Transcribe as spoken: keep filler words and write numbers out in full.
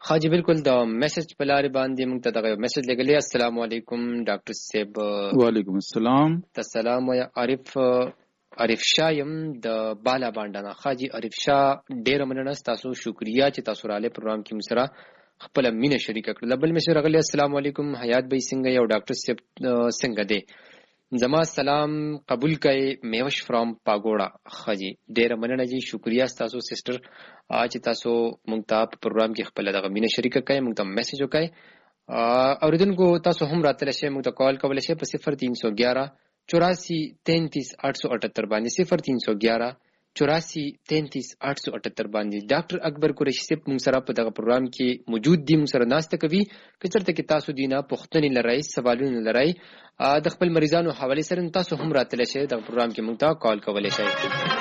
حاجی بالکل د میسج په لارې باندې موږ ته دغه میسج لګلې. السلام علیکم ډاکټر صاحب. وعلیکم السلام. السلام یا عارف عارف شاه يم د بالا باندې. حاجی عارف شاه ډیر مننه تاسو، شکریا چې تاسو را لې پروګرام کې مسره خپل مینه شریک کړل. بل میسج راغلی السلام علیکم حیات بھائی څنګه یو ډاکټر صاحب څنګه دی زما سلام قبول کړئ میوش فرام پاګوړه. حاجی ډیر مننه جی، شکریا تاسو سسټر چې تاسو مونږ ته په پروګرام کې خپل دغه مینه شریک کړئ، مونږ ته میسج وکړئ. اوریدونکو تاسو هم راتلی شئ، مونږ ته کال کولی شئ په صفر تین سو گیارہ چوراسی تینتیس آٹھ سو اٹھتر باندې، صفر تین سو گیارہ چوراسی تینتیس آٹھ سو اٹھتر باندې. ډاکټر اکبر قریشي صاحب مونږ سره په دغه پروګرام کې موجود دي، مونږ سره ناسته کوي. که چېرته کې تاسو دینه پوښتنې لرئ، سوالونه لرئ د خپل مریضانو حواله سره، تاسو هم راتلی شئ دغه پروګرام کې مونږ ته کال کولی شئ.